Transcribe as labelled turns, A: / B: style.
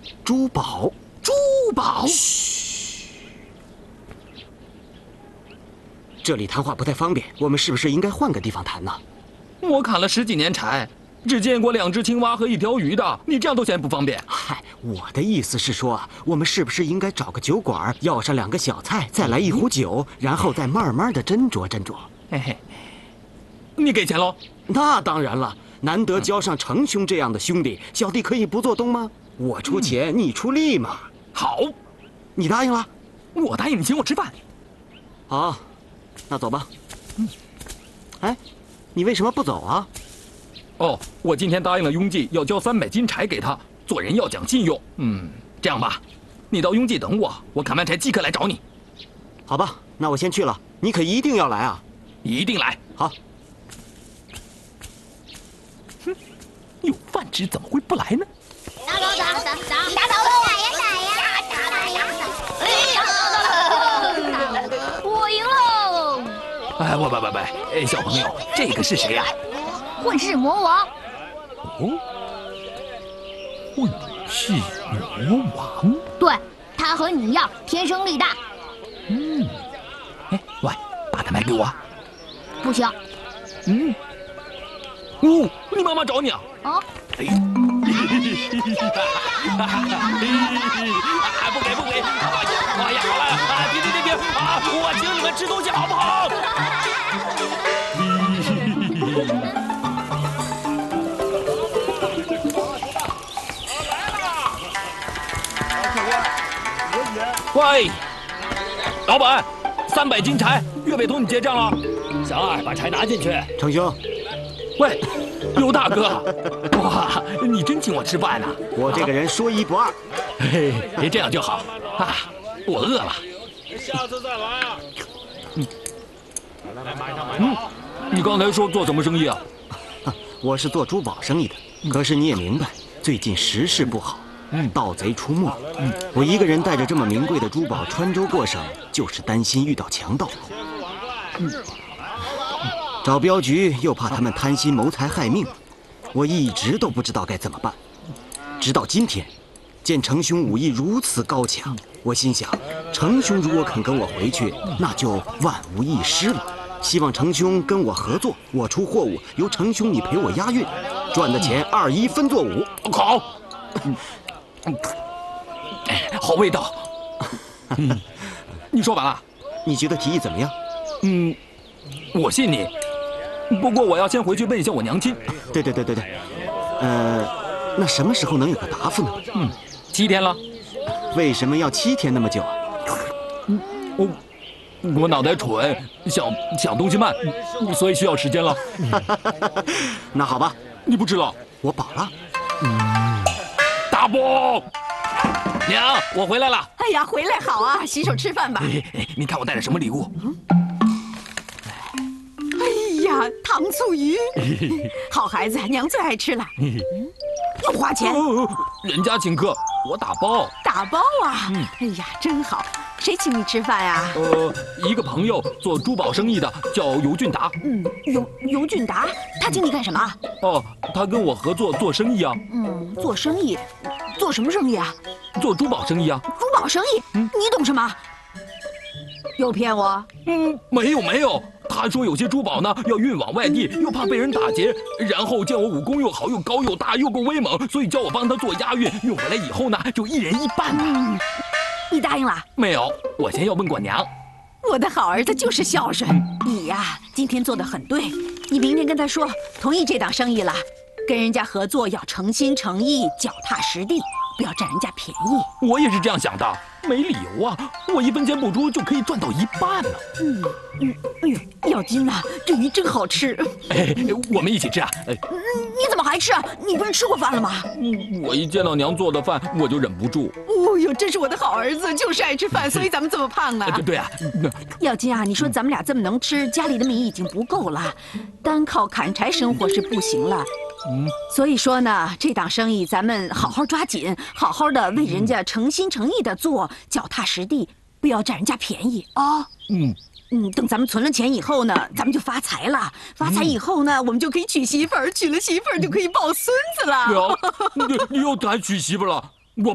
A: 珠宝，
B: 珠宝。
A: 嘘，这里谈话不太方便，我们是不是应该换个地方谈呢？
B: 我砍了10几年柴，只见过2只青蛙和1条鱼的，你这样都嫌不方便？
A: 嗨，我的意思是说，我们是不是应该找个酒馆，要上2个小菜，再来1壶酒，然后再慢慢的斟酌斟酌？
B: 嘿嘿，你给钱喽？
A: 那当然了，难得交上程兄这样的兄弟，小弟可以不做东吗？我出钱，你出力嘛。
B: 好，
A: 你答应了？
B: 我答应你请我吃饭。
A: 好，那走吧。哎，你为什么不走啊？
B: 哦，我今天答应了雍记，要交300斤柴给他，做人要讲信用。这样吧，你到雍记等我，我砍完柴即刻来找你。
A: 好吧，那我先去了，你可一定要来啊！
B: 一定来。
A: 好。
B: 哼，有饭吃怎么会不来呢？
C: 打倒喽！我赢喽！
B: 哎，喂，小朋友，这个是谁呀？
C: 混世魔王。
B: 哦，混世魔王。
C: 对，他和你一样，天生力大。
B: 哎，喂，把它卖给我。
C: 不行。
B: 你妈妈找你啊？
C: 啊？
B: 哎，不给！哎呀，好了，别啊！我请你们吃东西好不好？喂，老板，300斤柴，岳北同你结账了。
D: 小二，把柴拿进去。
A: 程兄，
B: 喂，刘大哥，哇，你真请我吃饭呢？
A: 我这个人说1不2。
B: 嘿，这样就好啊，我饿了。
D: 下次再来啊。
B: 你刚才说做什么生意啊？
A: 我是做珠宝生意的，可是你也明白，最近时事不好，盗贼出没。我一个人带着这么名贵的珠宝穿州过省，就是担心遇到强盗。找镖局又怕他们贪心谋财害命，我一直都不知道该怎么办。直到今天，见程兄武艺如此高强，我心想，程兄如果肯跟我回去，那就万无一失了。希望程兄跟我合作，我出货物，由程兄你陪我押运，赚的钱2、1分作5。
B: 好，好味道。你说完了？
A: 你觉得提议怎么样？
B: 我信你，不过我要先回去问一下我娘亲。
A: 对，那什么时候能有个答复呢
B: ？7天了。
A: 为什么要7天那么久啊？
B: 我脑袋蠢，想东西慢，所以需要时间了。
A: 那好吧，
B: 你不吃了？
A: 我饱了。
B: 大伯，娘，我回来了。
E: 哎呀，回来好啊，洗手吃饭吧。
B: 你看我带了什么礼物？
E: 哎呀，糖醋鱼，好孩子，娘最爱吃了。又花钱？
B: 人家请客，我打包。
E: 打包啊？哎呀，真好。谁请你吃饭呀？
B: 一个朋友做珠宝生意的，叫尤俊达。
E: 尤俊达，他请你干什么？
B: 哦，他跟我合作做生意啊。
E: 做生意，做什么生意啊？
B: 做珠宝生意啊。
E: 珠宝生意？你懂什么？又骗我？
B: 没有。他说有些珠宝呢要运往外地，又怕被人打劫，然后见我武功又好，又高又大，又够威猛，所以叫我帮他做押运，运回来以后呢，就1人1半。
E: 你答应了？
B: 没有，我先要问过娘。
E: 我的好儿子就是孝顺。你呀，今天做得很对，你明天跟他说同意这档生意了，跟人家合作要诚心诚意，脚踏实地，不要占人家便宜。
B: 我也是这样想的，没理由啊，我1分钱不出就可以赚到1半呢。
E: 哎呦，耀金呐，这鱼真好吃。
B: 我们一起吃啊。
E: 你怎么还吃啊？你不是吃过饭了吗？
B: 我一见到娘做的饭，我就忍不住。
E: 哦呦，真是我的好儿子，就是爱吃饭，所以咱们这么胖啊。
B: 对啊。
E: 耀金啊，你说咱们俩这么能吃，家里的米已经不够了，单靠砍柴生活是不行了。所以说呢，这档生意咱们好好抓紧，好好的为人家诚心诚意的做，脚踏实地，不要占人家便宜啊。等咱们存了钱以后呢，咱们就发财了。发财以后呢，我们就可以娶媳妇儿，娶了媳妇儿就可以抱孙子了。
B: 你又谈娶媳妇了？